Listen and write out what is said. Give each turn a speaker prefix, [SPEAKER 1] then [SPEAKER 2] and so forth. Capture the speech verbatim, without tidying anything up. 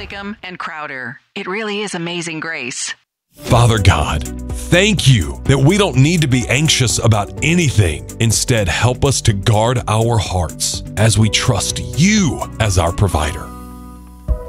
[SPEAKER 1] Lakem and Crowder. It really is amazing grace.
[SPEAKER 2] Father God, thank you that we don't need to be anxious about anything. Instead, help us to guard our hearts as we trust you as our provider.